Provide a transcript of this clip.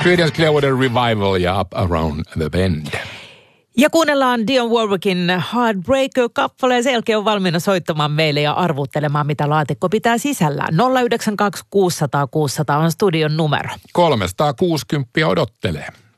Creedence Clearwater Revival ja Up Around the Bend. Ja kuunnellaan Dionne Warwickin Heartbreaker-kappale. Sen jälkeen on valmiina soittamaan meille ja arvuttelemaan, mitä laatikko pitää sisällään. 092 600 600 on studion numero. 360 odottelee.